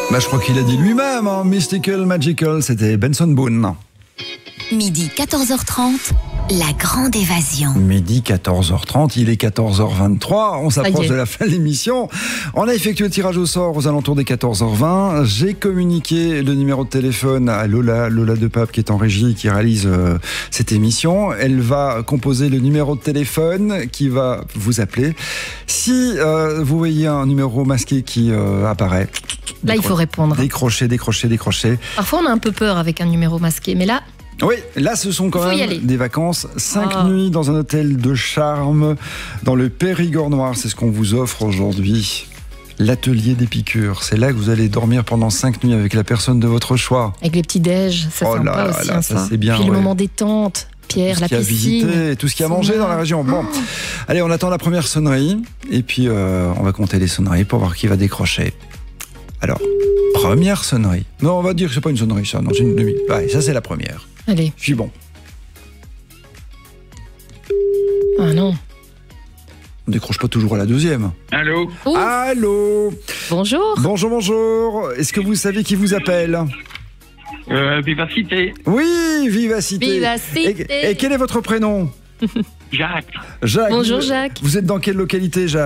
Bah, je crois qu'il a dit lui-même, hein, Mystical Magical, c'était Benson Boone. Midi 14h30, la grande évasion. Midi 14h30, il est 14h23, on s'approche de la fin de l'émission. On a effectué le tirage au sort aux alentours des 14h20. J'ai communiqué le numéro de téléphone à Lola de Pape qui est en régie, qui réalise cette émission. Elle va composer le numéro de téléphone qui va vous appeler. Si vous voyez un numéro masqué qui apparaît, là il faut répondre. Décrocher. Parfois on a un peu peur avec un numéro masqué, mais là... Oui, là ce sont quand même des vacances, 5 nuits dans un hôtel de charme dans le Périgord noir, c'est ce qu'on vous offre aujourd'hui. L'atelier des piqûres, c'est là que vous allez dormir pendant 5 nuits avec la personne de votre choix. Avec les petits déj, c'est sympa aussi. Ça c'est bien. Puis le moment détente, Pierre, la piscine. Visité, tout ce qu'il y a mangé dans la région. Bon, allez, on attend la première sonnerie et puis on va compter les sonneries pour voir qui va décrocher. Alors, première sonnerie. Non, on va dire que c'est pas une sonnerie ça, non, c'est une demi. Ouais, ça c'est la première. Allez. Je suis bon. Ah non. On décroche pas toujours à la deuxième. Allô ? Allô ? Bonjour. Bonjour. Est-ce que vous savez qui vous appelle ? Vivacité. Oui, Vivacité. Vivacité. Et quel est votre prénom ? Jacques. Jacques. Bonjour Jacques. Vous êtes dans quelle localité, Jacques ?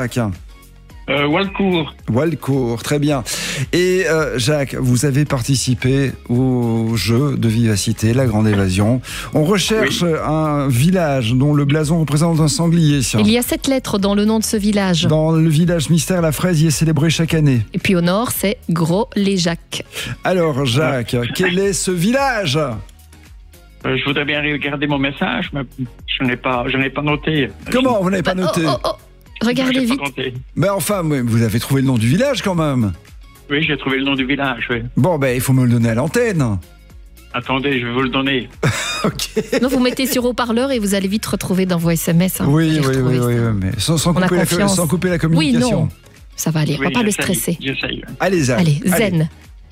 Walcourt, très bien. Et Jacques, vous avez participé au jeu de Vivacité, la grande évasion. On recherche un village dont le blason représente un sanglier. Il y a 7 lettres dans le nom de ce village. Dans le village mystère, la fraise y est célébrée chaque année. Et puis au nord, c'est Gros-les-Jacques. Alors Jacques, quel est ce village ? Je voudrais bien regarder mon message, mais je n'ai pas noté. Comment vous n'avez pas noté ? Regardez vite. Mais enfin, vous avez trouvé le nom du village quand même. Oui, j'ai trouvé le nom du village, oui. Bon, il faut me le donner à l'antenne. Attendez, je vais vous le donner. Ok. Non, vous mettez sur haut-parleur et vous allez vite retrouver dans vos SMS. Hein. Oui, mais sans couper la communication. Oui, non, ça va aller, on va pas le stresser. J'essaye. Allez, Zach. Allez, zen.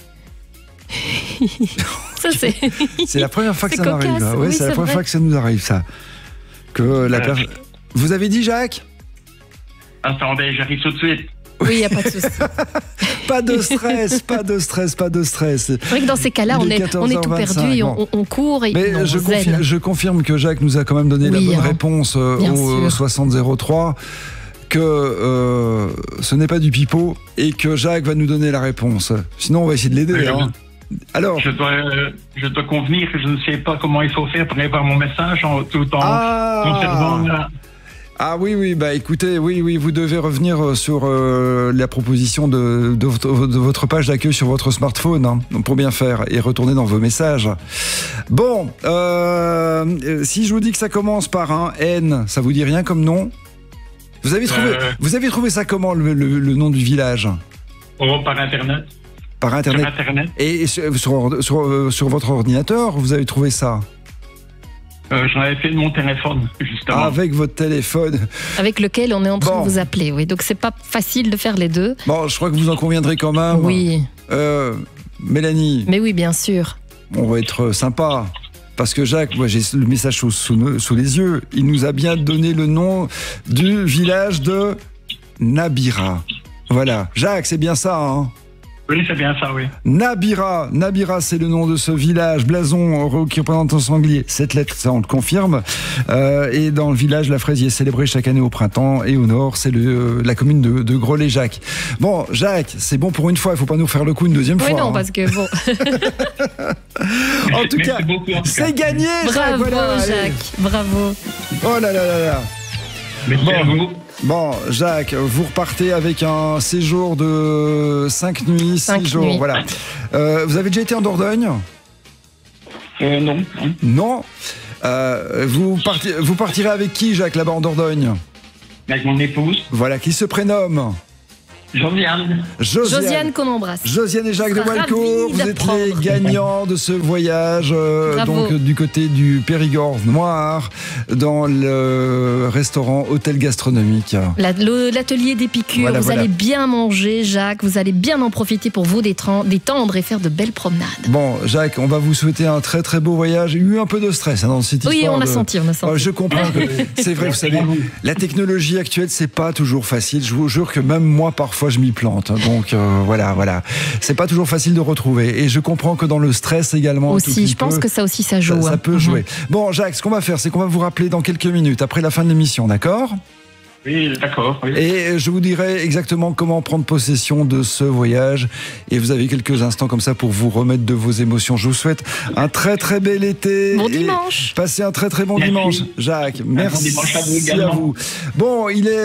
Ça, c'est la première fois que ça cocasse. m'arrive. Oui, c'est la première fois que ça nous arrive, ça. Vous avez dit, Jacques ? Attendez, j'arrive tout de suite. Oui, il n'y a pas de souci. Pas de stress. C'est vrai que dans ces cas-là, on est tout perdu et on court. Mais je confirme que Jacques nous a quand même donné la bonne réponse au 6003, que ce n'est pas du pipeau et que Jacques va nous donner la réponse. Sinon, on va essayer de l'aider. Alors, je dois convenir que je ne sais pas comment il faut faire pour avoir mon message tout en conservant... Ah oui, écoutez, vous devez revenir sur la proposition de votre page d'accueil sur votre smartphone, pour bien faire, et retourner dans vos messages. Bon, si je vous dis que ça commence par un N, ça vous dit rien comme nom ? Vous avez trouvé ça comment, le nom du village ? Par Internet. Par Internet. Sur Internet. Et sur votre ordinateur, vous avez trouvé ça ? J'en avais fait de mon téléphone, justement. Avec votre téléphone. Avec lequel on est en train de vous appeler, oui. Donc c'est pas facile de faire les deux. Bon, je crois que vous en conviendrez quand même. Oui. Mélanie. Mais oui, bien sûr. On va être sympa. Parce que Jacques, moi j'ai le message sous les yeux. Il nous a bien donné le nom du village de Nabira. Voilà. Jacques, c'est bien ça, hein ? Oui, c'est bien ça, oui. Nabira, c'est le nom de ce village, blason qui représente un sanglier. 7 lettres, ça on le confirme. Et dans le village, la fraise y est célébrée chaque année au printemps. Et au nord, c'est la commune de Gros-les-Jacques. Bon, Jacques, c'est bon pour une fois, il ne faut pas nous faire le coup une deuxième fois. Oui, non, parce que bon... En tout cas, c'est gagné, Jacques. Bravo, Jacques, bravo. Oh là là là là. Merci à vous. Bon, Jacques, vous repartez avec un séjour de 5 nuits, 6 jours. Nuits. Voilà. Vous avez déjà été en Dordogne ? Non. Non. Vous partirez avec qui, Jacques, là-bas en Dordogne ? Avec mon épouse. Voilà, qui se prénomme ? Josiane qu'on embrasse. Josiane et Jacques de Walcourt, vous êtes les gagnants de ce voyage donc du côté du Périgord noir dans le restaurant hôtel gastronomique. L'atelier des piqûres, vous allez bien manger, Jacques, vous allez bien en profiter pour vous détendre et faire de belles promenades. Bon, Jacques, on va vous souhaiter un très très beau voyage. Il y a eu un peu de stress dans cette histoire. Oui, on a senti. Je comprends que c'est vrai, vous savez, la technologie actuelle, c'est pas toujours facile. Je vous jure que même moi, parfois, parfois je m'y plante. Donc voilà. C'est pas toujours facile de retrouver. Et je comprends que dans le stress également. Aussi, je pense que ça aussi, ça joue. Ça peut jouer. Bon, Jacques, ce qu'on va faire, c'est qu'on va vous rappeler dans quelques minutes, après la fin de l'émission, d'accord ? Oui, d'accord. Oui. Et je vous dirai exactement comment prendre possession de ce voyage. Et vous avez quelques instants comme ça pour vous remettre de vos émotions. Je vous souhaite un très très bel été. Bon dimanche. Passez un très très bon dimanche, Jacques. Merci dimanche à vous également. à vous. Bon, il est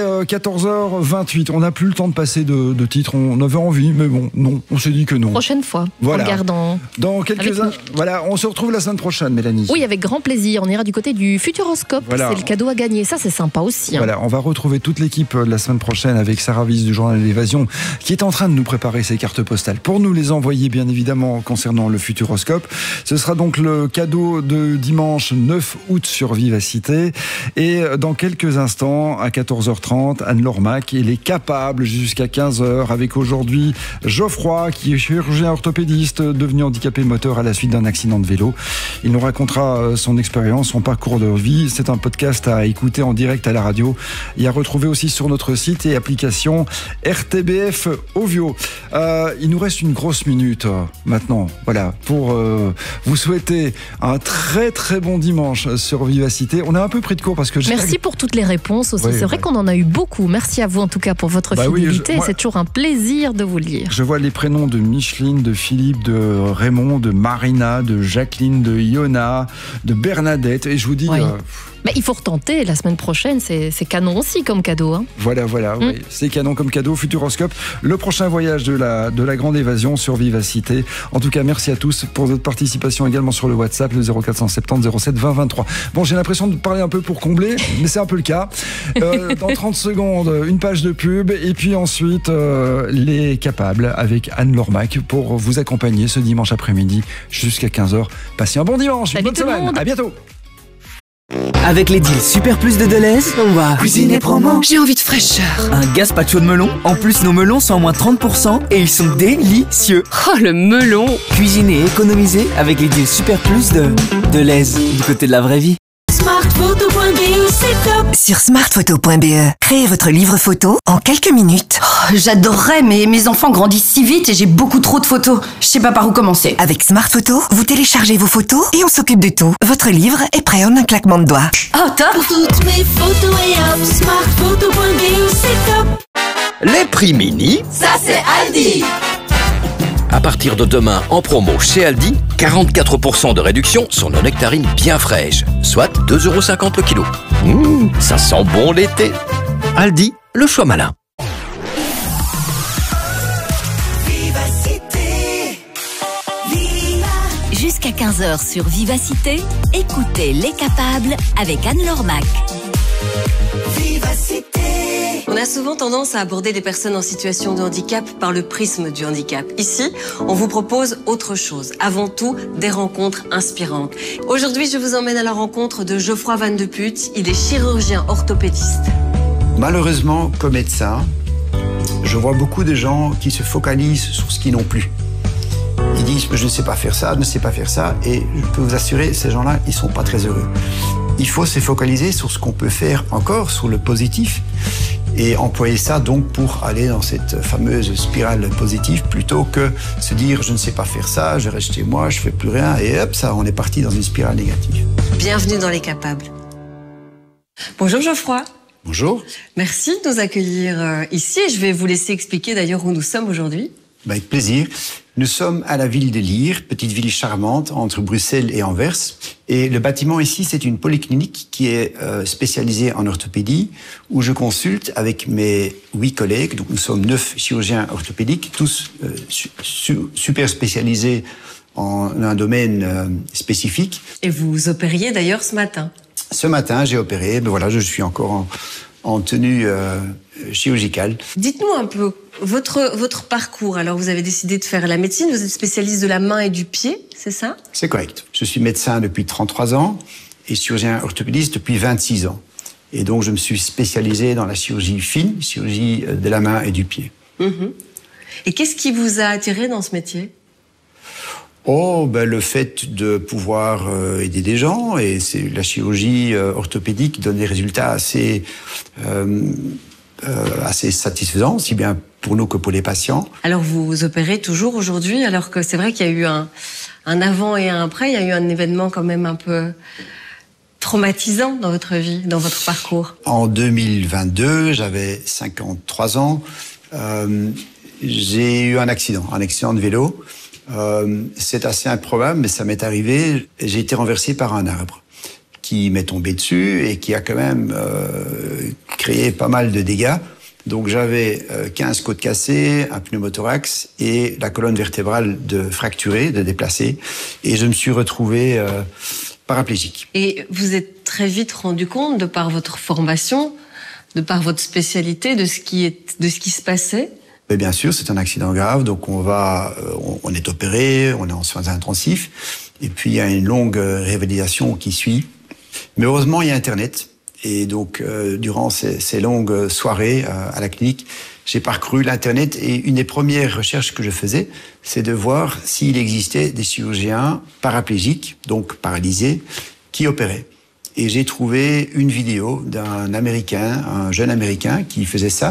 14h28. On n'a plus le temps de passer de titres. On avait envie, mais bon, non. On s'est dit que non. Prochaine fois. Voilà. Regardons. Dans quelques instants. Voilà, on se retrouve la semaine prochaine, Mélanie. Oui, avec grand plaisir. On ira du côté du Futuroscope. Voilà. C'est le cadeau à gagner. Ça, c'est sympa aussi. Voilà, on va retrouver toute l'équipe la semaine prochaine avec Sarah Wiss du journal de l'Évasion qui est en train de nous préparer ces cartes postales pour nous les envoyer bien évidemment concernant le Futuroscope. Ce sera donc le cadeau de dimanche 9 août sur Vivacité et dans quelques instants à 14h30 Anne-Laure Mac, elle est capable jusqu'à 15h avec aujourd'hui Geoffroy qui est chirurgien orthopédiste devenu handicapé moteur à la suite d'un accident de vélo. Il nous racontera son expérience, son parcours de vie. C'est un podcast à écouter en direct à la radio et à retrouver aussi sur notre site et application RTBF Ovio. Il nous reste une grosse minute maintenant, voilà, pour vous souhaiter un très très bon dimanche sur Vivacité. On a un peu pris de court parce que merci pour toutes les réponses aussi. Oui, c'est vrai qu'on en a eu beaucoup. Merci à vous en tout cas pour votre fidélité. Oui, c'est toujours un plaisir de vous lire. Je vois les prénoms de Micheline, de Philippe, de Raymond, de Marina, de Jacqueline, de Iona, de Bernadette et je vous dis... Oui. Mais il faut retenter la semaine prochaine, c'est canon aussi comme cadeau. Hein. Voilà, oui, c'est canon comme cadeau. Futuroscope, le prochain voyage de la grande évasion sur Vivacité. En tout cas, merci à tous pour votre participation également sur le WhatsApp, le 0470 07 20 23. Bon, j'ai l'impression de parler un peu pour combler, mais c'est un peu le cas. Dans 30 secondes, une page de pub et puis ensuite les Capables avec Anne-Laure Mac pour vous accompagner ce dimanche après-midi jusqu'à 15h. Passez un bon dimanche, une bonne semaine. À bientôt. Avec les deals Super Plus de Deleuze, on va cuisiner promo. J'ai envie de fraîcheur. Un gazpacho de melon. En plus, nos melons sont à moins 30% et ils sont délicieux. Oh, le melon. Cuisiner et économiser avec les deals Super Plus de Deleuze, du côté de la vraie vie. Smartphoto.be, c'est top. Sur smartphoto.be, créez votre livre photo en quelques minutes. Oh, j'adorerais, mais mes enfants grandissent si vite et j'ai beaucoup trop de photos. Je sais pas par où commencer. Avec Smartphoto, vous téléchargez vos photos et on s'occupe de tout. Votre livre est prêt en un claquement de doigts. Oh, top. Pour toutes mes photos et hop, smartphoto.be, c'est top. Les prix mini, Ça, c'est Aldi. à partir de demain en promo chez Aldi, 44% de réduction sur nos nectarines bien fraîches, soit 2,50 € le kilo. Ça sent bon l'été. Aldi, le choix malin. Jusqu'à 15h sur Vivacité, écoutez Les Capables avec Anne-Laure Mac. On a souvent tendance à aborder les personnes en situation de handicap par le prisme du handicap. Ici, on vous propose autre chose. Avant tout, des rencontres inspirantes. Aujourd'hui, je vous emmène à la rencontre de Geoffroy Van de Put. Il est chirurgien orthopédiste. Malheureusement, comme médecin, je vois beaucoup de gens qui se focalisent sur ce qu'ils n'ont plus. Ils disent « je ne sais pas faire ça, je ne sais pas faire ça » et je peux vous assurer, ces gens-là, ils ne sont pas très heureux. Il faut se focaliser sur ce qu'on peut faire encore, sur le positif, et employer ça donc pour aller dans cette fameuse spirale positive, plutôt que se dire « je ne sais pas faire ça, je reste chez moi, je ne fais plus rien » et hop, ça, on est parti dans une spirale négative. Bienvenue dans Les Capables. Bonjour Geoffroy. Bonjour. Merci de nous accueillir ici et je vais vous laisser expliquer d'ailleurs où nous sommes aujourd'hui. Avec plaisir. Nous sommes à la ville de Lier, petite ville charmante entre Bruxelles et Anvers. Et le bâtiment ici, c'est une polyclinique qui est spécialisée en orthopédie, où je consulte avec mes 8 collègues. Donc nous sommes 9 chirurgiens orthopédiques, tous super spécialisés en un domaine spécifique. Et vous opériez d'ailleurs ce matin. Ce matin, j'ai opéré. Ben voilà, je suis encore en tenue chirurgicale. Dites-nous un peu votre parcours. Alors, vous avez décidé de faire la médecine, vous êtes spécialiste de la main et du pied, c'est ça? C'est correct. Je suis médecin depuis 33 ans et chirurgien orthopédiste depuis 26 ans. Et donc, je me suis spécialisé dans la chirurgie fine, chirurgie de la main et du pied. Et qu'est-ce qui vous a attiré dans ce métier? Le fait de pouvoir aider des gens, et c'est la chirurgie orthopédique donne des résultats assez satisfaisants, aussi bien pour nous que pour les patients. Alors vous opérez toujours aujourd'hui, alors que c'est vrai qu'il y a eu un avant et un après, il y a eu un événement quand même un peu traumatisant dans votre vie, dans votre parcours. En 2022, j'avais 53 ans. J'ai eu un accident de vélo. C'est assez improbable, mais ça m'est arrivé. J'ai été renversé par un arbre qui m'est tombé dessus et qui a quand même créé pas mal de dégâts. Donc j'avais 15 côtes cassées, un pneumothorax et la colonne vertébrale fracturée, déplacée. Et je me suis retrouvé paraplégique. Et vous êtes très vite rendu compte, de par votre formation, de par votre spécialité, de ce qui se passait? Mais bien sûr, c'est un accident grave, donc on est opéré, on est en soins intensifs, et puis il y a une longue révalidation qui suit. Mais heureusement, il y a Internet, et donc durant ces longues soirées à la clinique, j'ai parcouru l'Internet, et une des premières recherches que je faisais, c'est de voir s'il existait des chirurgiens paraplégiques, donc paralysés, qui opéraient. Et j'ai trouvé une vidéo d'un Américain, un jeune Américain qui faisait ça.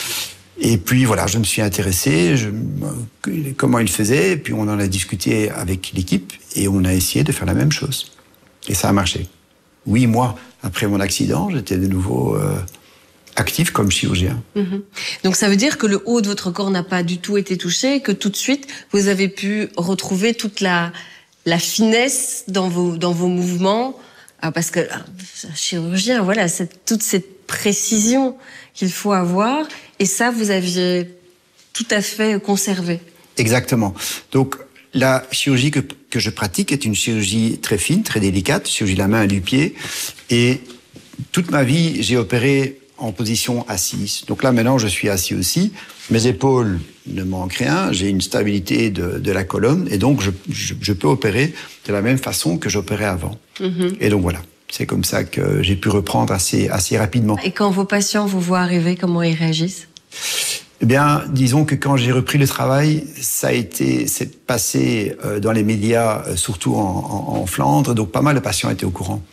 Et puis voilà, je me suis intéressé, comment il faisait, et puis on en a discuté avec l'équipe, et on a essayé de faire la même chose. Et ça a marché. 8 mois après mon accident, j'étais de nouveau actif comme chirurgien. Donc ça veut dire que le haut de votre corps n'a pas du tout été touché, que tout de suite, vous avez pu retrouver toute la finesse dans vos mouvements, parce que un chirurgien, voilà, toute cette précision qu'il faut avoir, et ça, vous aviez tout à fait conservé. Exactement. Donc, la chirurgie que je pratique est une chirurgie très fine, très délicate, chirurgie de la main et du pied, et toute ma vie, j'ai opéré en position assise. Donc là, maintenant, je suis assis aussi, mes épaules ne manquent rien, j'ai une stabilité de la colonne, et donc je peux opérer de la même façon que j'opérais avant. Et donc voilà. C'est comme ça que j'ai pu reprendre assez rapidement. Et quand vos patients vous voient arriver, comment ils réagissent? Eh bien, disons que quand j'ai repris le travail, c'est passé dans les médias, surtout en Flandre, donc pas mal de patients étaient au courant.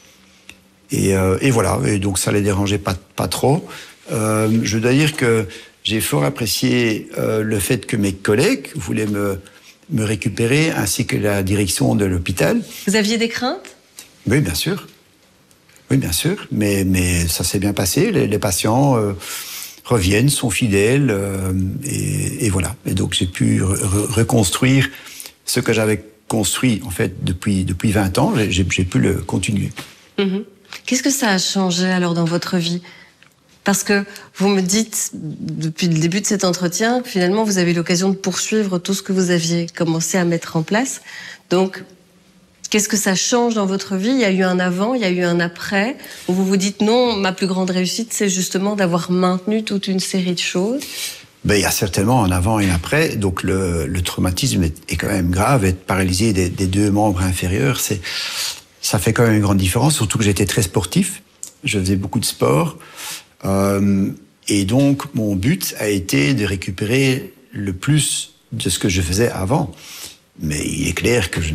Et voilà, et donc ça les dérangeait pas trop. Je dois dire que j'ai fort apprécié le fait que mes collègues voulaient me récupérer, ainsi que la direction de l'hôpital. Vous aviez des craintes? Oui, bien sûr. Oui, bien sûr. Mais ça s'est bien passé. Les patients reviennent, sont fidèles, et voilà. Et donc j'ai pu reconstruire ce que j'avais construit en fait depuis 20 ans. J'ai pu le continuer. Qu'est-ce que ça a changé alors dans votre vie? Parce que vous me dites, depuis le début de cet entretien, que finalement vous avez eu l'occasion de poursuivre tout ce que vous aviez commencé à mettre en place. Donc, qu'est-ce que ça change dans votre vie? Il y a eu un avant, il y a eu un après, où vous vous dites non, ma plus grande réussite, c'est justement d'avoir maintenu toute une série de choses. Ben, il y a certainement un avant et un après. Donc le traumatisme est quand même grave. Être paralysé des 2 membres inférieurs, ça fait quand même une grande différence, surtout que j'étais très sportif. Je faisais beaucoup de sport. Et donc mon but a été de récupérer le plus de ce que je faisais avant. Mais il est clair que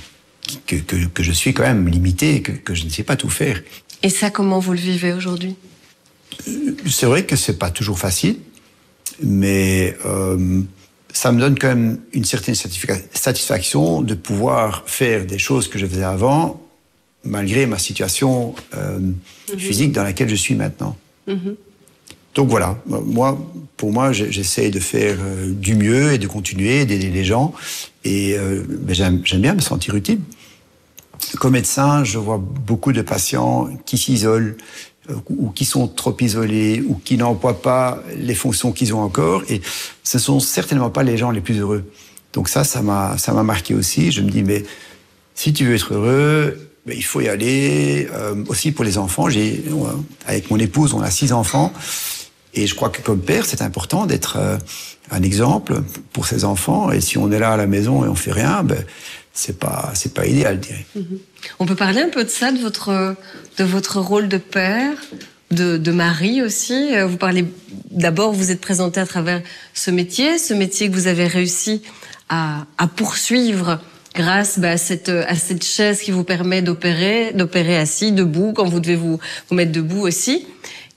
je suis quand même limité, que je ne sais pas tout faire. Et ça, comment vous le vivez aujourd'hui? C'est vrai que c'est pas toujours facile, mais ça me donne quand même une certaine satisfaction de pouvoir faire des choses que je faisais avant, malgré ma situation physique dans laquelle je suis maintenant. Donc voilà, pour moi, j'essaie de faire du mieux et de continuer, d'aider les gens. Et j'aime bien me sentir utile. Comme médecin, je vois beaucoup de patients qui s'isolent ou qui sont trop isolés ou qui n'emploient pas les fonctions qu'ils ont encore. Et ce ne sont certainement pas les gens les plus heureux. Donc ça m'a marqué aussi. Je me dis, mais si tu veux être heureux, il faut y aller. Aussi pour les enfants, avec mon épouse, on a 6 enfants. Et je crois que comme père, c'est important d'être un exemple pour ses enfants. Et si on est là à la maison et on fait rien, c'est pas idéal, je dirais. On peut parler un peu de ça, de votre rôle de père, de mari aussi. Vous parlez d'abord, vous êtes présenté à travers ce métier que vous avez réussi à poursuivre grâce à cette chaise qui vous permet d'opérer assis, debout, quand vous devez vous mettre debout aussi.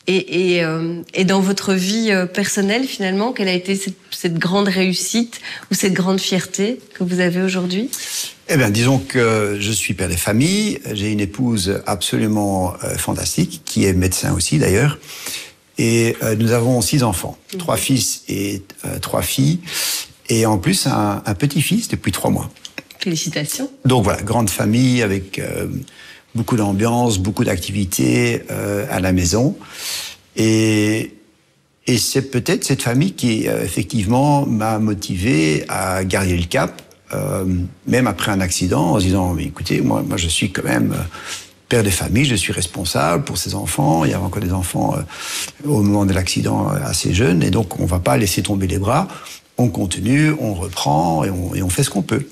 Et dans votre vie personnelle, finalement, quelle a été cette grande réussite ou cette grande fierté que vous avez aujourd'hui ? Eh bien, disons que je suis père de famille. J'ai une épouse absolument fantastique, qui est médecin aussi d'ailleurs. Et nous avons 6 enfants, 3 fils et 3 filles. Et en plus, un petit-fils depuis 3 mois. Félicitations. Donc voilà, grande famille avec beaucoup d'ambiance, beaucoup d'activités à la maison. Et c'est peut-être cette famille qui, effectivement, m'a motivé à garder le cap, même après un accident, en se disant, mais écoutez, moi je suis quand même père de famille, je suis responsable pour ces enfants. Il y avait encore des enfants au moment de l'accident assez jeunes, et donc on ne va pas laisser tomber les bras. On continue, on reprend et on fait ce qu'on peut.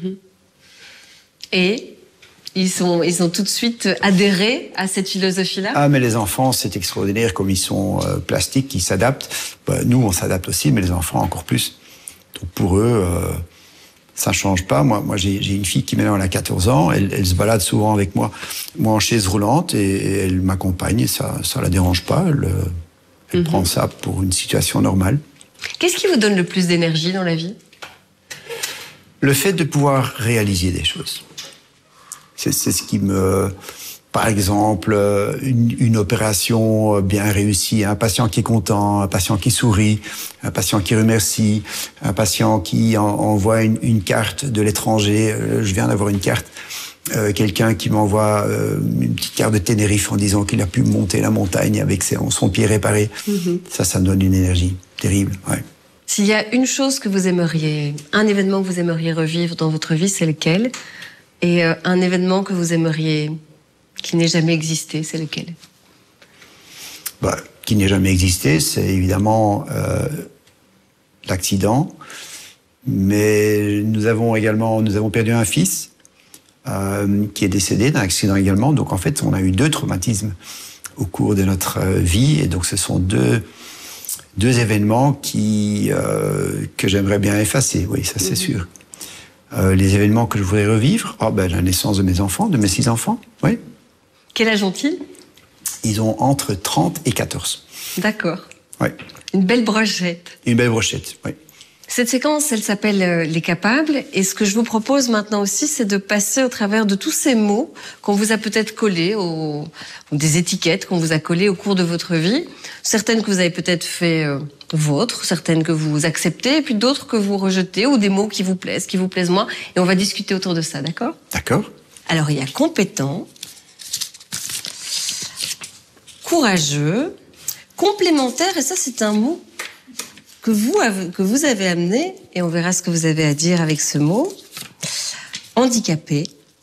Et ils ont tout de suite adhéré à cette philosophie-là ? Ah, mais les enfants, c'est extraordinaire comme ils sont plastiques, ils s'adaptent. Nous, on s'adapte aussi, mais les enfants encore plus. Donc pour eux, ça ne change pas. Moi j'ai une fille qui maintenant elle a 14 ans, elle se balade souvent avec moi en chaise roulante, et elle m'accompagne, et ça ne la dérange pas. Elle prend ça pour une situation normale. Qu'est-ce qui vous donne le plus d'énergie dans la vie ? Le fait de pouvoir réaliser des choses. C'est ce qui me... Par exemple, une opération bien réussie, un patient qui est content, un patient qui sourit, un patient qui remercie, un patient qui envoie une carte de l'étranger. Je viens d'avoir une carte, quelqu'un qui m'envoie une petite carte de Tenerife en disant qu'il a pu monter la montagne avec son pied réparé. Ça me donne une énergie terrible. Ouais. S'il y a une chose que vous aimeriez, un événement que vous aimeriez revivre dans votre vie, c'est lequel ? Et un événement que vous aimeriez... qui n'ait jamais existé, c'est lequel ? Qui n'ait jamais existé, c'est évidemment l'accident. Mais nous avons perdu un fils qui est décédé d'un accident également. Donc en fait, on a eu 2 traumatismes au cours de notre vie. Et donc ce sont deux événements que j'aimerais bien effacer, oui, ça c'est sûr. Les événements que je voudrais revivre, la naissance de mes enfants, de mes 6 enfants, oui. Quel âge ont-ils ? Ils ont entre 30 et 14. D'accord. Oui. Une belle brochette. Une belle brochette, oui. Cette séquence, elle s'appelle Les Capables. Et ce que je vous propose maintenant aussi, c'est de passer au travers de tous ces mots qu'on vous a peut-être collés, ou des étiquettes qu'on vous a collées au cours de votre vie. Certaines que vous avez peut-être fait vôtres, certaines que vous acceptez, et puis d'autres que vous rejetez, ou des mots qui vous plaisent moins. Et on va discuter autour de ça, d'accord ? D'accord. Alors, il y a compétent, courageux, complémentaire, et ça, c'est un mot que vous avez amené, et on verra ce que vous avez à dire avec ce mot. Handicapé,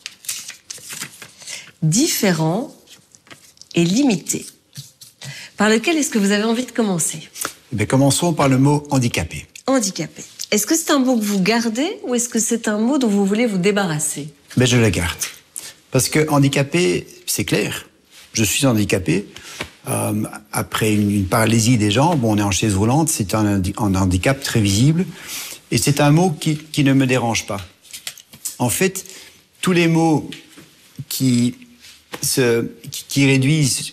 différent et limité. Par lequel est-ce que vous avez envie de commencer ? Commençons par le mot handicapé. Handicapé. Est-ce que c'est un mot que vous gardez, ou est-ce que c'est un mot dont vous voulez vous débarrasser ? Je le garde. Parce que handicapé, c'est clair. Je suis handicapé. Après une paralysie des jambes, on est en chaise roulante, c'est un handicap très visible. Et c'est un mot qui ne me dérange pas. En fait, tous les mots qui réduisent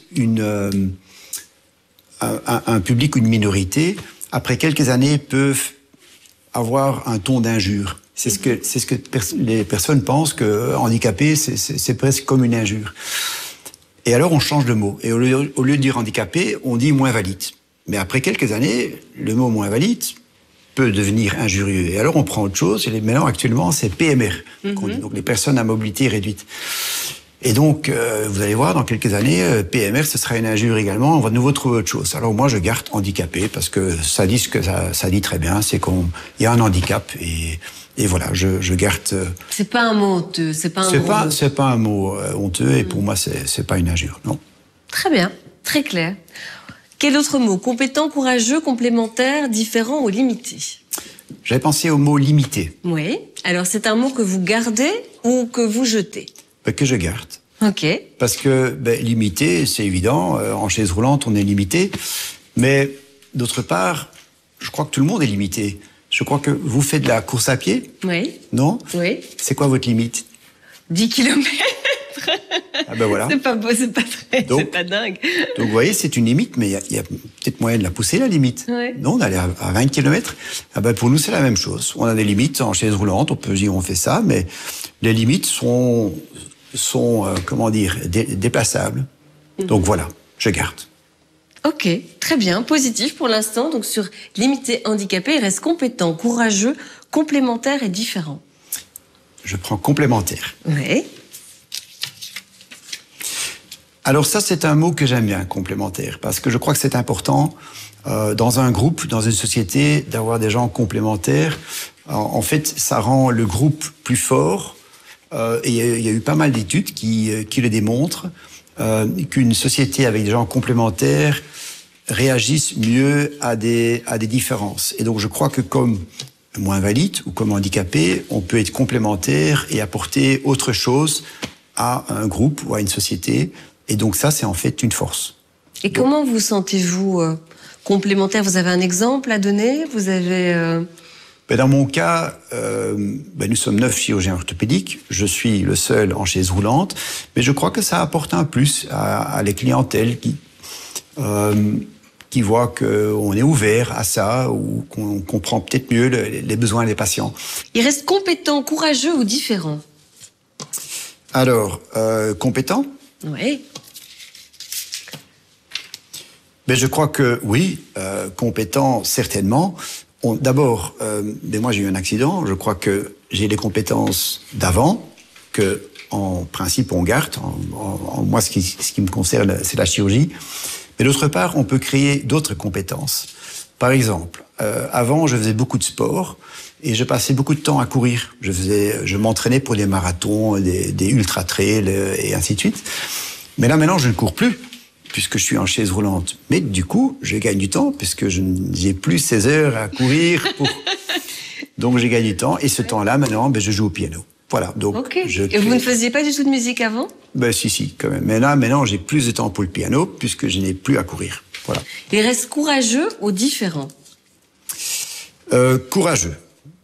un public ou une minorité, après quelques années, peuvent avoir un ton d'injure. C'est ce que les personnes pensent, que handicapé, c'est presque comme une injure. Et alors, on change de mot. Et au lieu de dire handicapé, on dit moins valide. Mais après quelques années, le mot moins valide peut devenir injurieux. Et alors, on prend autre chose. Et maintenant, actuellement, c'est PMR, qu'on dit, donc les personnes à mobilité réduite. Et donc, vous allez voir, dans quelques années, PMR, ce sera une injure également. On va de nouveau trouver autre chose. Alors moi, je garde handicapé, parce que ça dit ce que ça dit très bien. C'est qu'il y a un handicap. Et voilà, je garde... C'est pas un mot honteux, c'est pas un gros mot. C'est pas un mot honteux, et pour moi, c'est pas une injure, non. Très bien, très clair. Quel autre mot ? Compétent, courageux, complémentaire, différent ou limité ? J'avais pensé au mot limité. Oui. Alors, c'est un mot que vous gardez ou que vous jetez ? Que je garde. Ok. Parce que limité, c'est évident. En chaise roulante, on est limité. Mais d'autre part, je crois que tout le monde est limité. Je crois que vous faites de la course à pied. Oui. Non ? Oui. C'est quoi votre limite ? 10 km. Ah ben voilà. C'est pas beau, c'est pas dingue. Donc vous voyez, c'est une limite, mais il y a peut-être moyen de la pousser, la limite. Ouais. Non, d'aller à 20 km. Ah ben pour nous, c'est la même chose. On a des limites en chaise roulante, on peut dire on fait ça, mais les limites sont comment dire, déplaçables. Donc voilà, je garde. Ok, très bien, positif pour l'instant. Donc sur limité, handicapé, il reste compétent, courageux, complémentaire et différent. Je prends complémentaire. Oui. Alors ça, c'est un mot que j'aime bien, complémentaire, parce que je crois que c'est important dans un groupe, dans une société, d'avoir des gens complémentaires. En fait, ça rend le groupe plus fort. Et il y a eu pas mal d'études qui le démontrent, qu'une société avec des gens complémentaires réagissent mieux à des différences. Et donc je crois que comme invalide ou comme handicapé, on peut être complémentaire et apporter autre chose à un groupe ou à une société. Et donc ça, c'est en fait une force. Et donc, comment vous sentez-vous complémentaire? Vous avez un exemple à donner? Vous avez... Dans mon cas, nous sommes 9 chirurgiens orthopédiques. Je suis le seul en chaise roulante. Mais je crois que ça apporte un plus à les clientèles qui voient qu'on est ouvert à ça ou qu'on comprend peut-être mieux les besoins des patients. Il reste compétent, courageux ou différent? Alors, compétent? Oui. Mais je crois que oui, compétent certainement. D'abord, moi j'ai eu un accident. Je crois que j'ai les compétences d'avant que, en principe, on garde. Moi, ce qui me concerne, c'est la chirurgie. Mais d'autre part, on peut créer d'autres compétences. Par exemple, avant, je faisais beaucoup de sport et je passais beaucoup de temps à courir. Je m'entraînais pour des marathons, des ultra-trails et ainsi de suite. Mais là, maintenant, je ne cours plus, puisque je suis en chaise roulante. Mais du coup, je gagne du temps, puisque je n'ai plus 16 heures à courir. Donc, j'ai gagné du temps. Et ce temps-là, maintenant, je joue au piano. Voilà. Donc, okay. Et vous ne faisiez pas du tout de musique avant? Si, quand même. Mais là, maintenant, j'ai plus de temps pour le piano, puisque je n'ai plus à courir. Voilà. Il reste courageux ou différent? Courageux.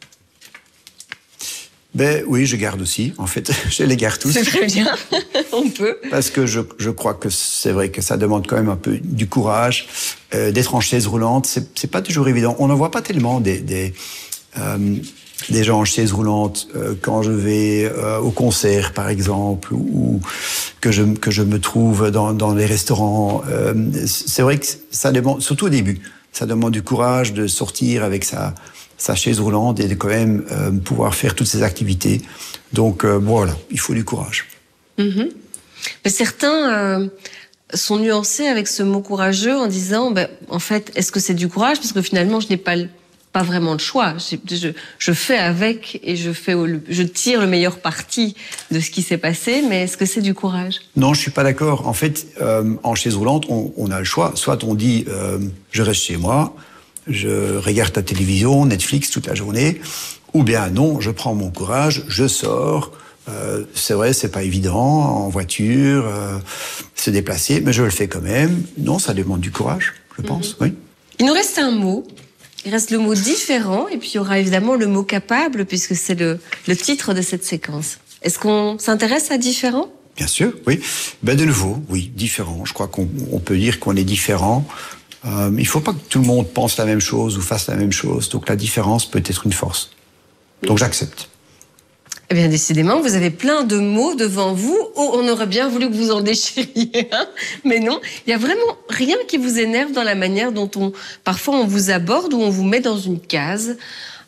Oui, je garde aussi. En fait, je les garde tous. C'est très bien. On peut. Parce que je crois que c'est vrai que ça demande quand même un peu du courage. D'être en chaise roulante, c'est pas toujours évident. On n'en voit pas tellement des gens en chaise roulante quand je vais au concert, par exemple, ou que je me trouve dans les restaurants. C'est vrai que ça demande, surtout au début, ça demande du courage de sortir avec sa chaise roulante et de quand même pouvoir faire toutes ces activités. Donc voilà, il faut du courage. Mm-hmm. Mais certains sont nuancés avec ce mot courageux en disant, en fait, est-ce que c'est du courage? Parce que finalement, je n'ai pas vraiment le choix. Je fais avec et je tire le meilleur parti de ce qui s'est passé, mais est-ce que c'est du courage? Non, je suis pas d'accord. En fait, en chaise roulante, on a le choix. Soit on dit, je reste chez moi, je regarde la télévision, Netflix toute la journée, ou bien non, je prends mon courage, je sors. C'est vrai, c'est pas évident en voiture, se déplacer, mais je le fais quand même. Non, ça demande du courage, je pense. Oui. Il nous reste un mot. Il reste le mot différent, et puis il y aura évidemment le mot capable, puisque c'est le titre de cette séquence. Est-ce qu'on s'intéresse à différent? Bien sûr, oui. De nouveau, oui, différent. Je crois qu'on peut dire qu'on est différent. Il ne faut pas que tout le monde pense la même chose ou fasse la même chose. Donc la différence peut être une force. Donc j'accepte. Eh bien, décidément, vous avez plein de mots devant vous. Oh, on aurait bien voulu que vous en déchiriez un, mais non. Il n'y a vraiment rien qui vous énerve dans la manière dont parfois on vous aborde ou on vous met dans une case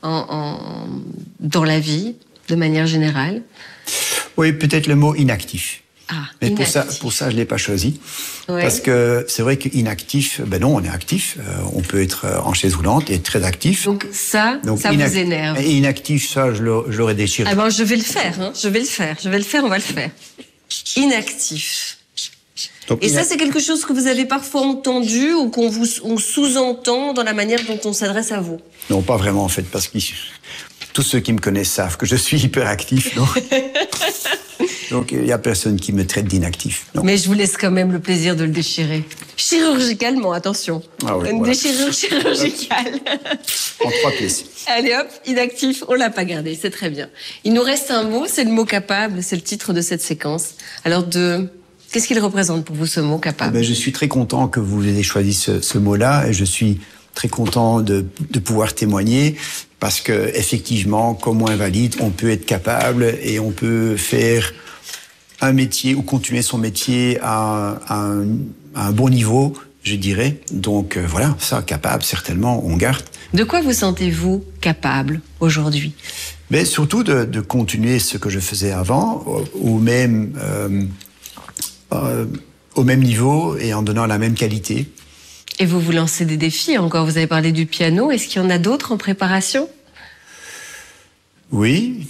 dans la vie, de manière générale. Oui, peut-être le mot inactif. Ah, mais inactif. pour ça, je l'ai pas choisi. Ouais. Parce que c'est vrai qu'inactif, non, on est actif. On peut être en chaise roulante et être très actif. Donc ça vous énerve. Et inactif, ça, je l'aurais déchiré. Ah je vais le faire, hein. Je vais le faire, on va le faire. Inactif. Donc, ça, c'est quelque chose que vous avez parfois entendu ou on sous-entend dans la manière dont on s'adresse à vous? Non, pas vraiment, en fait, parce que tous ceux qui me connaissent savent que je suis hyperactif. Donc il n'y a personne qui me traite d'inactif. Mais je vous laisse quand même le plaisir de le déchirer. Chirurgicalement, attention. Ah oui, Une déchirure chirurgicale. En 3 pièces. Allez hop, inactif, on l'a pas gardé, c'est très bien. Il nous reste un mot, c'est le mot capable, c'est le titre de cette séquence. Alors qu'est-ce qu'il représente pour vous ce mot capable? Je suis très content que vous ayez choisi ce mot-là et je suis très content de pouvoir témoigner parce que effectivement, comme invalide, on peut être capable et on peut faire un métier ou continuer son métier à un bon niveau, je dirais. Donc voilà, ça, capable, certainement, on garde. De quoi vous sentez-vous capable aujourd'hui? Mais surtout de continuer ce que je faisais avant, ou même au même niveau et en donnant la même qualité. Et vous vous lancez des défis encore. Vous avez parlé du piano. Est-ce qu'il y en a d'autres en préparation? Oui.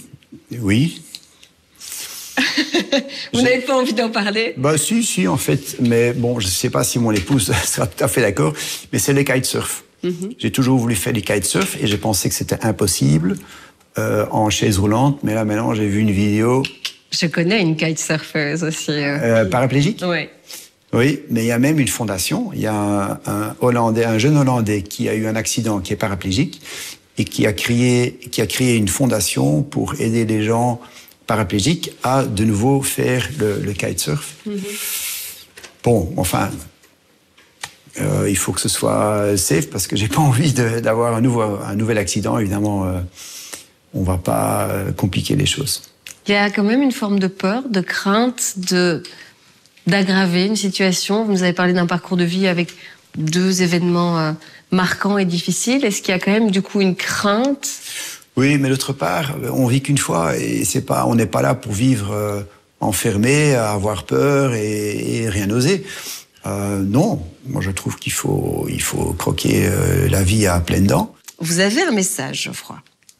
Vous n'avez pas envie d'en parler? Si, en fait. Mais bon, je ne sais pas si mon épouse sera tout à fait d'accord. Mais c'est le kitesurf. J'ai toujours voulu faire du kitesurf et j'ai pensé que c'était impossible en chaise roulante. Mais là, maintenant, j'ai vu une vidéo. Je connais une kitesurfeuse aussi. Paraplégique? Oui. Oui, mais il y a même une fondation. Il y a un jeune Hollandais qui a eu un accident, qui est paraplégique et qui a créé une fondation pour aider les gens paraplégiques à de nouveau faire le kitesurf. Bon, enfin, il faut que ce soit safe parce que j'ai pas envie d'avoir un nouvel accident. Évidemment, on va pas compliquer les choses. Il y a quand même une forme de peur, de crainte, d'aggraver une situation. Vous nous avez parlé d'un parcours de vie avec 2 événements marquants et difficiles. Est-ce qu'il y a quand même du coup une crainte? Oui, mais d'autre part, on vit qu'une fois et on n'est pas là pour vivre enfermé, à avoir peur et rien oser. Non, moi je trouve qu'il faut croquer la vie à pleines dents. Vous avez un message, Geoffroy.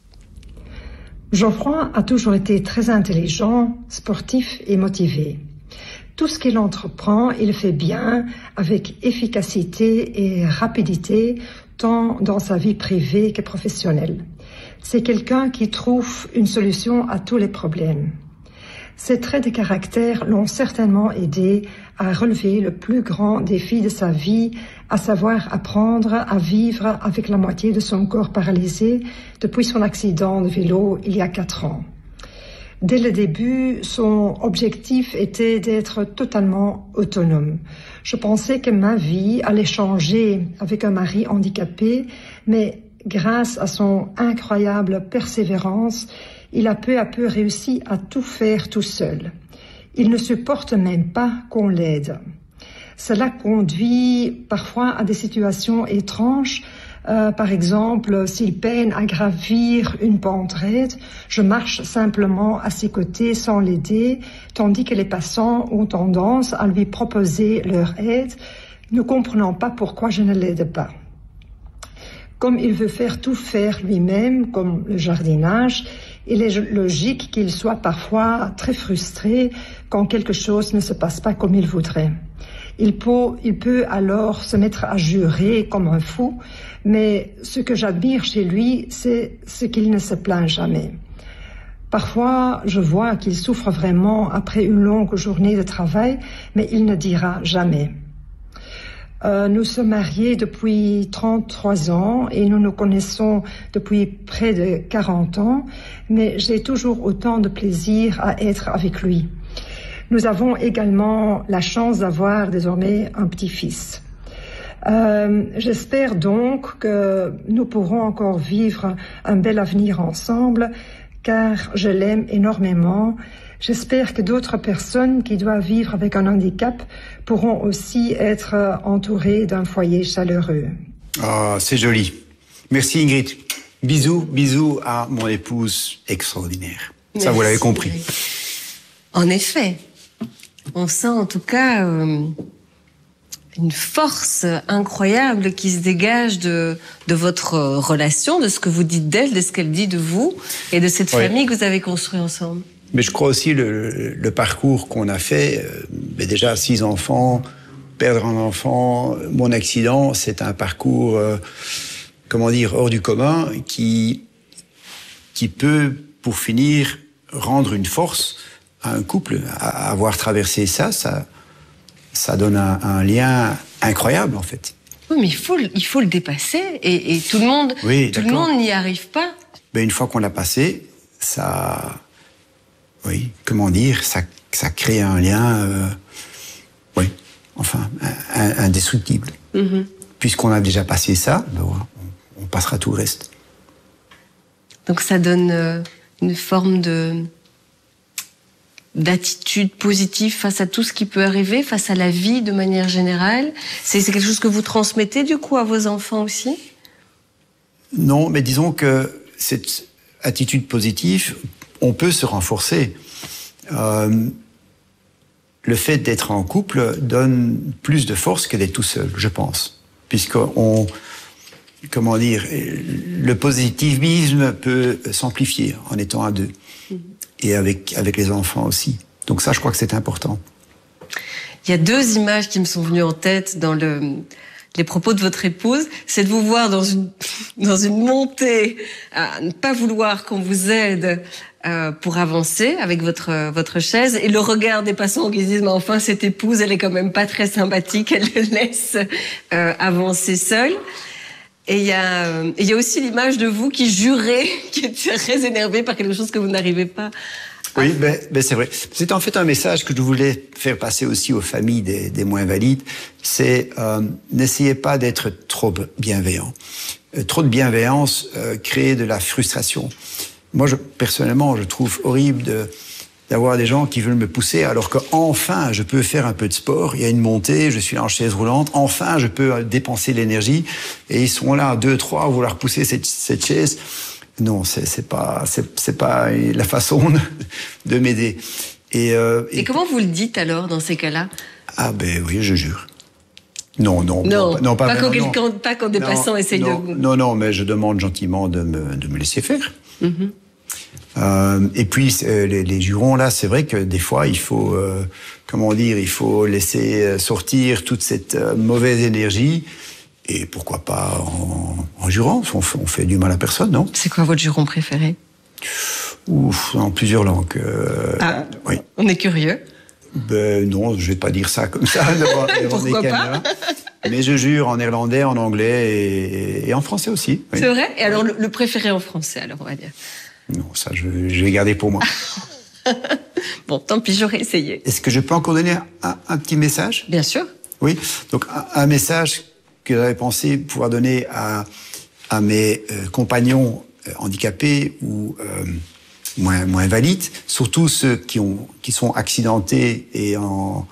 Geoffroy a toujours été très intelligent, sportif et motivé. Tout ce qu'il entreprend, il le fait bien, avec efficacité et rapidité, tant dans sa vie privée que professionnelle. C'est quelqu'un qui trouve une solution à tous les problèmes. Ses traits de caractère l'ont certainement aidé à relever le plus grand défi de sa vie, à savoir apprendre à vivre avec la moitié de son corps paralysé depuis son accident de vélo il y a 4 ans. Dès le début, son objectif était d'être totalement autonome. Je pensais que ma vie allait changer avec un mari handicapé, mais grâce à son incroyable persévérance, il a peu à peu réussi à tout faire tout seul. Il ne supporte même pas qu'on l'aide. Cela conduit parfois à des situations étranges. Par exemple, s'il peine à gravir une pente raide, je marche simplement à ses côtés sans l'aider, tandis que les passants ont tendance à lui proposer leur aide, ne comprenant pas pourquoi je ne l'aide pas. Comme il veut tout faire lui-même, comme le jardinage, il est logique qu'il soit parfois très frustré quand quelque chose ne se passe pas comme il voudrait. Il peut alors se mettre à jurer comme un fou, mais ce que j'admire chez lui, c'est ce qu'il ne se plaint jamais. Parfois, je vois qu'il souffre vraiment après une longue journée de travail, mais il ne dira jamais. Nous sommes mariés depuis 33 ans et nous nous connaissons depuis près de 40 ans, mais j'ai toujours autant de plaisir à être avec lui. Nous avons également la chance d'avoir désormais un petit-fils. J'espère donc que nous pourrons encore vivre un bel avenir ensemble, car je l'aime énormément. J'espère que d'autres personnes qui doivent vivre avec un handicap pourront aussi être entourées d'un foyer chaleureux. Ah, c'est joli. Merci Ingrid. Bisous à mon épouse extraordinaire. Merci. Ça, vous l'avez compris. En effet, on sent en tout cas une force incroyable qui se dégage de votre relation, de ce que vous dites d'elle, de ce qu'elle dit de vous et de cette famille que vous avez construite ensemble. Mais je crois aussi le parcours qu'on a fait, déjà 6 enfants, perdre un enfant, mon accident, c'est un parcours, hors du commun, qui qui peut, pour finir, rendre une force à un couple. Avoir traversé ça donne un lien incroyable, en fait. Oui, mais il faut le dépasser, et tout le monde n'y arrive pas. Mais une fois qu'on l'a passé, ça... Oui, comment dire, ça crée un lien... indestructible. Mm-hmm. Puisqu'on a déjà passé ça, on passera tout le reste. Donc ça donne une forme d'attitude positive face à tout ce qui peut arriver, face à la vie de manière générale. C'est quelque chose que vous transmettez du coup à vos enfants aussi? Non, mais disons que cette attitude positive, on peut se renforcer. Le fait d'être en couple donne plus de force que d'être tout seul, je pense. Puisqu'on... Comment dire, le positivisme peut s'amplifier en étant à deux. Et avec les enfants aussi. Donc ça, je crois que c'est important. Il y a deux images qui me sont venues en tête dans les propos de votre épouse. C'est de vous voir dans une montée, à ne pas vouloir qu'on vous aide pour avancer avec votre chaise, et le regard des passants qui disent « Mais enfin, cette épouse, elle est quand même pas très sympathique, elle le laisse avancer seule ». Et il y a aussi l'image de vous qui jurez, qui est très énervé par quelque chose que vous n'arrivez pas. Oui, ben c'est vrai. C'est en fait un message que je voulais faire passer aussi aux familles des moins valides. C'est n'essayez pas d'être trop bienveillant. Trop de bienveillance crée de la frustration. Moi, personnellement, je trouve horrible d'avoir des gens qui veulent me pousser alors qu'enfin, je peux faire un peu de sport, il y a une montée, je suis en chaise roulante, enfin, je peux dépenser l'énergie, et ils sont là, 2, 3, à vouloir pousser cette chaise. Non, c'est pas la façon de m'aider. Et comment vous le dites alors, dans ces cas-là? Ah ben oui, je jure. Non, pas quand des passants essayent de... Non, mais je demande gentiment de me laisser faire. Mm-hmm. Et puis les jurons là, c'est vrai que des fois il faut il faut laisser sortir toute cette mauvaise énergie, et pourquoi pas en jurant, on fait du mal à personne, non? C'est quoi votre juron préféré? En plusieurs langues. Oui. On est curieux. Ben non, je vais pas dire ça comme ça devant pourquoi pas? Mais je jure en néerlandais, en anglais et en français aussi. Oui. C'est vrai? Et alors le préféré en français, alors on va dire? Non, ça je vais garder pour moi. Bon, tant pis, j'aurais essayé. Est-ce que je peux encore donner un petit message? Bien sûr. Oui, donc un message que j'avais pensé pouvoir donner à mes compagnons handicapés ou moins valides, surtout ceux qui sont accidentés et en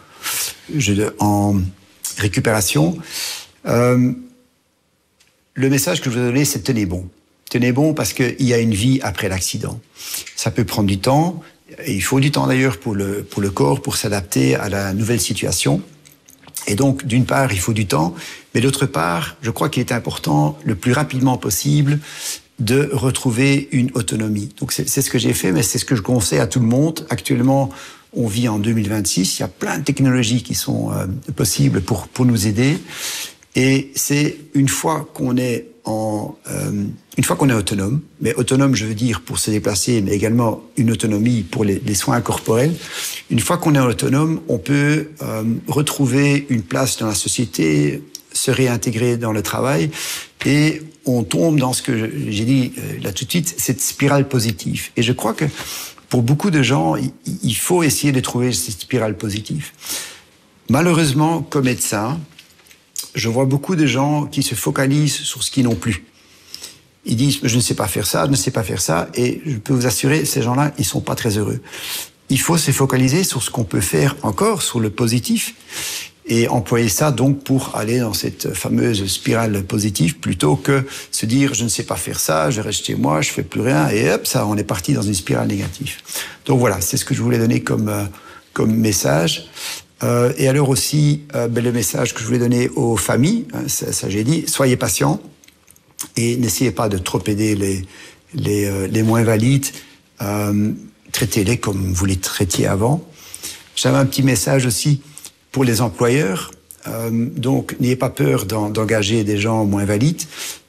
récupération. Le message que je veux donner, c'est tenez bon. Tenez bon, parce qu'il y a une vie après l'accident. Ça peut prendre du temps, et il faut du temps d'ailleurs pour le corps, pour s'adapter à la nouvelle situation. Et donc, d'une part, il faut du temps, mais d'autre part, je crois qu'il est important, le plus rapidement possible, de retrouver une autonomie. Donc c'est ce que j'ai fait, mais c'est ce que je conseille à tout le monde. Actuellement, on vit en 2026, il y a plein de technologies qui sont possibles pour nous aider. Et c'est une fois qu'on est autonome, mais autonome, je veux dire pour se déplacer, mais également une autonomie pour les soins corporels. Une fois qu'on est autonome, on peut retrouver une place dans la société, se réintégrer dans le travail, et on tombe dans ce que j'ai dit là tout de suite, cette spirale positive. Et je crois que pour beaucoup de gens, il faut essayer de trouver cette spirale positive. Malheureusement, comme médecin, je vois beaucoup de gens qui se focalisent sur ce qu'ils n'ont plus. Ils disent « je ne sais pas faire ça, je ne sais pas faire ça », et je peux vous assurer, ces gens-là, ils sont pas très heureux. Il faut se focaliser sur ce qu'on peut faire encore, sur le positif, et employer ça donc pour aller dans cette fameuse spirale positive, plutôt que se dire « je ne sais pas faire ça, je reste chez moi, je fais plus rien », et hop, ça, on est parti dans une spirale négative. Donc voilà, c'est ce que je voulais donner comme message. Et alors aussi, le message que je voulais donner aux familles, ça j'ai dit, soyez patients et n'essayez pas de trop aider les moins valides. Traitez-les comme vous les traitiez avant. J'avais un petit message aussi pour les employeurs. Donc, n'ayez pas peur d'engager des gens moins valides,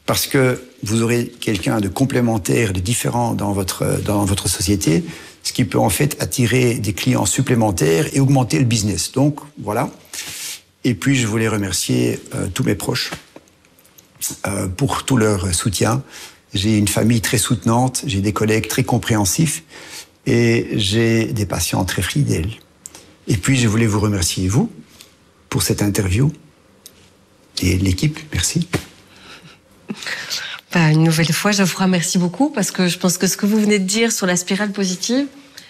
parce que vous aurez quelqu'un de complémentaire, de différent dans votre société, ce qui peut en fait attirer des clients supplémentaires et augmenter le business. Donc, voilà. Et puis, je voulais remercier tous mes proches pour tout leur soutien. J'ai une famille très soutenante, j'ai des collègues très compréhensifs et j'ai des patients très fidèles. Et puis, je voulais vous remercier, vous, pour cette interview. Et l'équipe, merci. Une nouvelle fois, je vous remercie beaucoup parce que je pense que ce que vous venez de dire sur la spirale positive,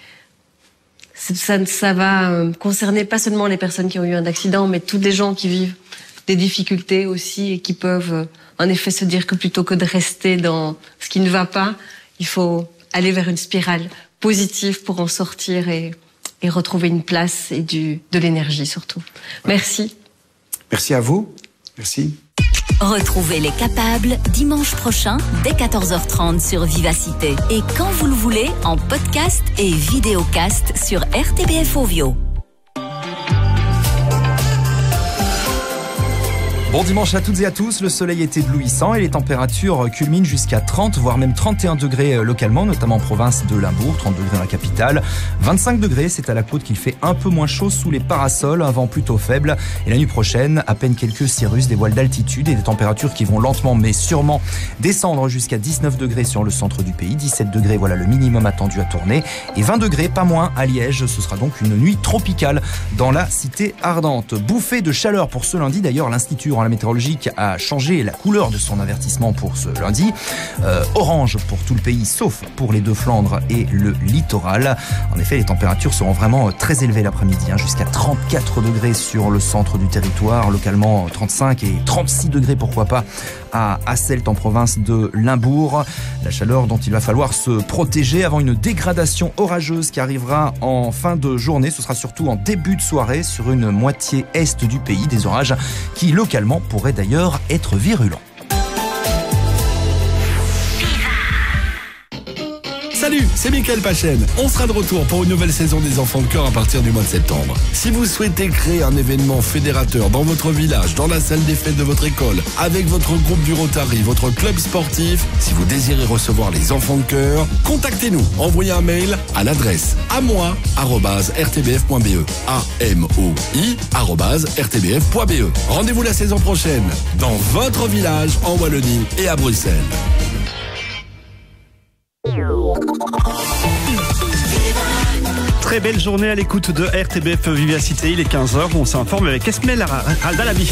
ça va concerner pas seulement les personnes qui ont eu un accident, mais tous les gens qui vivent des difficultés aussi et qui peuvent en effet se dire que plutôt que de rester dans ce qui ne va pas, il faut aller vers une spirale positive pour en sortir et retrouver une place et de l'énergie surtout. Merci. Merci à vous. Merci. Retrouvez Les Capables dimanche prochain dès 14h30 sur Vivacité. Et quand vous le voulez, en podcast et vidéocast sur RTBF Ovio. Bon dimanche à toutes et à tous, le soleil est éblouissant et les températures culminent jusqu'à 30 voire même 31 degrés localement, notamment en province de Limbourg, 30 degrés dans la capitale, 25 degrés, c'est à la côte qu'il fait un peu moins chaud sous les parasols, un vent plutôt faible et la nuit prochaine, à peine quelques cirrus, des voiles d'altitude et des températures qui vont lentement mais sûrement descendre jusqu'à 19 degrés sur le centre du pays, 17 degrés, voilà le minimum attendu à Tournai et 20 degrés, pas moins à Liège, ce sera donc une nuit tropicale dans la cité ardente. Bouffée de chaleur pour ce lundi, d'ailleurs l'Institut la météorologique a changé la couleur de son avertissement pour ce lundi. Orange pour tout le pays, sauf pour les Deux-Flandres et le littoral. En effet, les températures seront vraiment très élevées l'après-midi, jusqu'à 34 degrés sur le centre du territoire, localement 35 et 36 degrés, pourquoi pas, à Asselt en province de Limbourg. La chaleur dont il va falloir se protéger avant une dégradation orageuse qui arrivera en fin de journée. Ce sera surtout en début de soirée sur une moitié est du pays. Des orages qui localement pourraient d'ailleurs être virulents. Salut, c'est Mickaël Pachen. On sera de retour pour une nouvelle saison des Enfants de Cœur à partir du mois de septembre. Si vous souhaitez créer un événement fédérateur dans votre village, dans la salle des fêtes de votre école, avec votre groupe du Rotary, votre club sportif, si vous désirez recevoir les Enfants de Cœur, contactez-nous. Envoyez un mail à l'adresse amoi@rtbf.be. amoi@rtbf.be. Rendez-vous la saison prochaine dans votre village en Wallonie et à Bruxelles. Très belle journée à l'écoute de RTBF Vivacité, il est 15h, on s'informe avec Esmel Aldalabi.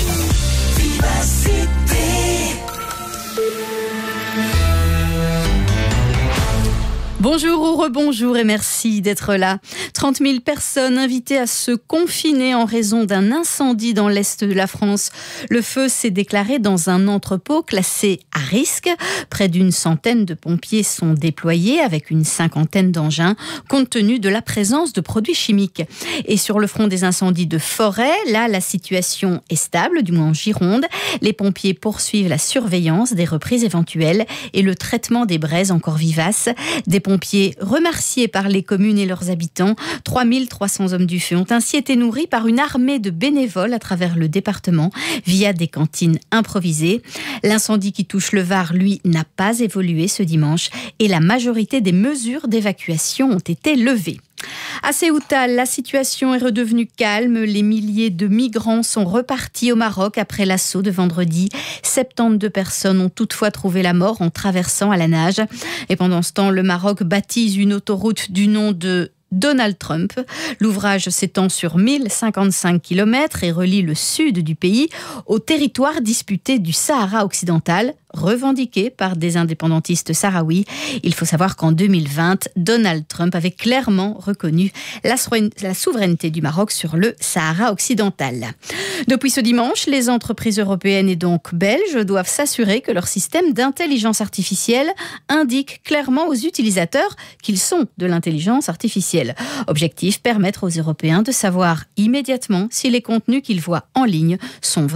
Bonjour ou rebonjour et merci d'être là. 30 000 personnes invitées à se confiner en raison d'un incendie dans l'est de la France. Le feu s'est déclaré dans un entrepôt classé à risque. Près d'une centaine de pompiers sont déployés avec une cinquantaine d'engins compte tenu de la présence de produits chimiques. Et sur le front des incendies de forêt, là la situation est stable, du moins en Gironde. Les pompiers poursuivent la surveillance des reprises éventuelles et le traitement des braises encore vivaces. Des pompiers remerciés par les communes et leurs habitants. 3300 hommes du feu ont ainsi été nourris par une armée de bénévoles à travers le département via des cantines improvisées. L'incendie qui touche le Var, lui, n'a pas évolué ce dimanche et la majorité des mesures d'évacuation ont été levées. À Ceuta, la situation est redevenue calme. Les milliers de migrants sont repartis au Maroc après l'assaut de vendredi. 72 personnes ont toutefois trouvé la mort en traversant à la nage. Et pendant ce temps, le Maroc baptise une autoroute du nom de Donald Trump. L'ouvrage s'étend sur 1055 km et relie le sud du pays au territoire disputé du Sahara occidental, revendiqué par des indépendantistes sahraouis. Il faut savoir qu'en 2020, Donald Trump avait clairement reconnu la souveraineté du Maroc sur le Sahara occidental. Depuis ce dimanche, les entreprises européennes et donc belges doivent s'assurer que leur système d'intelligence artificielle indique clairement aux utilisateurs qu'ils sont de l'intelligence artificielle. Objectif, permettre aux Européens de savoir immédiatement si les contenus qu'ils voient en ligne sont vrais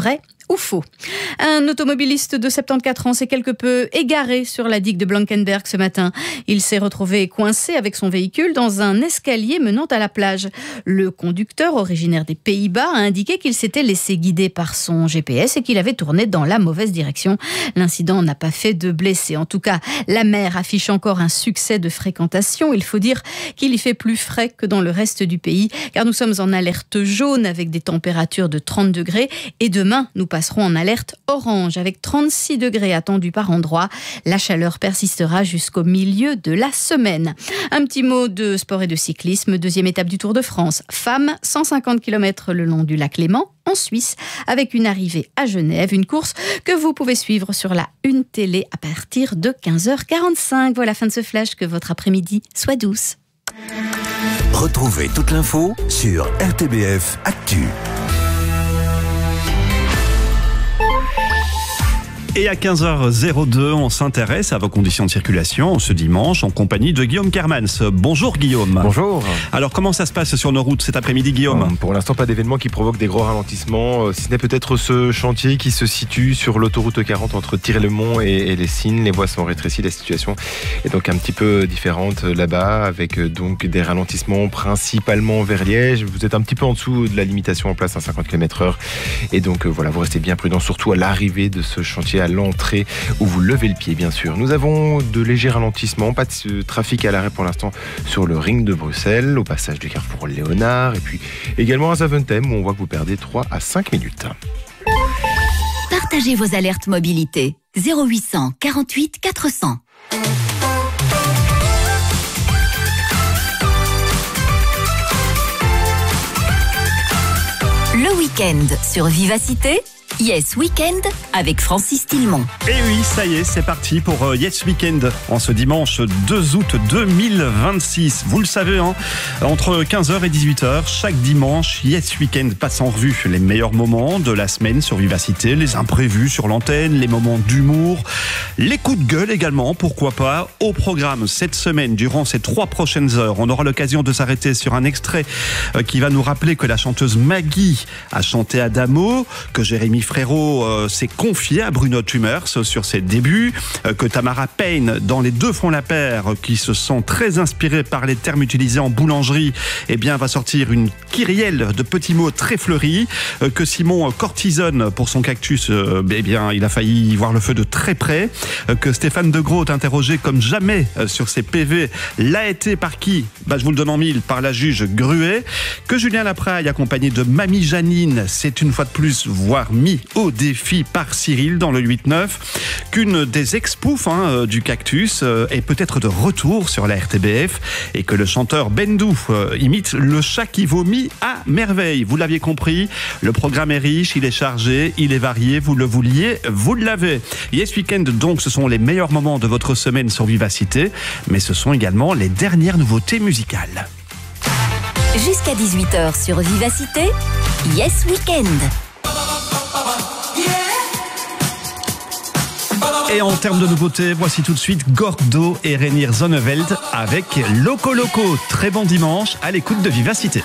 ou faux. Un automobiliste de 74 ans s'est quelque peu égaré sur la digue de Blankenberg ce matin. Il s'est retrouvé coincé avec son véhicule dans un escalier menant à la plage. Le conducteur, originaire des Pays-Bas, a indiqué qu'il s'était laissé guider par son GPS et qu'il avait tourné dans la mauvaise direction. L'incident n'a pas fait de blessés. En tout cas, la mer affiche encore un succès de fréquentation. Il faut dire qu'il y fait plus frais que dans le reste du pays, car nous sommes en alerte jaune avec des températures de 30 degrés et demain, nous passerons en alerte orange avec 36 degrés attendus par endroit. La chaleur persistera jusqu'au milieu de la semaine. Un petit mot de sport et de cyclisme. Deuxième étape du Tour de France. Femmes, 150 km le long du lac Léman, en Suisse, avec une arrivée à Genève. Une course que vous pouvez suivre sur la Une Télé à partir de 15h45. Voilà, fin de ce flash. Que votre après-midi soit douce. Retrouvez toute l'info sur RTBF Actu. Et à 15h02, on s'intéresse à vos conditions de circulation ce dimanche en compagnie de Guillaume Kermans. Bonjour Guillaume. Bonjour. Alors comment ça se passe sur nos routes cet après-midi Guillaume ? Pour l'instant, pas d'événement qui provoque des gros ralentissements, si ce n'est peut-être ce chantier qui se situe sur l'autoroute 40 entre Tir-le-Mont et les Cygnes. Les voies sont rétrécies, la situation est donc un petit peu différente là-bas avec donc des ralentissements principalement vers Liège. Vous êtes un petit peu en dessous de la limitation en place à 50 km/h et donc voilà, vous restez bien prudent, surtout à l'arrivée de ce chantier, à l'entrée où vous levez le pied bien sûr. Nous avons de légers ralentissements, pas de trafic à l'arrêt pour l'instant sur le ring de Bruxelles, au passage du carrefour Léonard et puis également à Zaventem où on voit que vous perdez 3 à 5 minutes. Partagez vos alertes mobilité 0800 48 400. Le week-end sur Vivacité, Yes Weekend avec Francis Tillemont. Et oui, ça y est, c'est parti pour Yes Weekend en ce dimanche 2 août 2026. Vous le savez, hein, entre 15h et 18h, chaque dimanche, Yes Weekend passe en revue les meilleurs moments de la semaine sur Vivacité, les imprévus sur l'antenne, les moments d'humour, les coups de gueule également, pourquoi pas. Au programme cette semaine, durant ces 3 prochaines heures, on aura l'occasion de s'arrêter sur un extrait qui va nous rappeler que la chanteuse Maggie a chanté Adamo, que Jérémy Frérot s'est confié à Bruno Tumers sur ses débuts, que Tamara Payne, dans Les Deux font la paire, qui se sent très inspirée par les termes utilisés en boulangerie, eh bien, va sortir une kyrielle de petits mots très fleuris, que Simon Cortisone, pour son cactus, eh bien, il a failli voir le feu de très près, que Stéphane De Groot, interrogé comme jamais sur ses PV, l'a été par qui ? Je vous le donne en mille, par la juge Gruet, que Julien Lapraille, accompagné de Mamie Janine, s'est une fois de plus, voire mis au défi par Cyril dans le 8-9, qu'une des ex-poufs du Cactus est peut-être de retour sur la RTBF et que le chanteur Bendou imite le chat qui vomit à merveille. Vous l'aviez compris, le programme est riche, il est chargé, il est varié, vous le vouliez, vous l'avez. Yes Weekend, donc, ce sont les meilleurs moments de votre semaine sur Vivacité, mais ce sont également les dernières nouveautés musicales. Jusqu'à 18h sur Vivacité, Yes Weekend. Et en termes de nouveautés, voici tout de suite Gordo et Reinier Zonneveld avec Loco Loco. Très bon dimanche à l'écoute de Vivacité.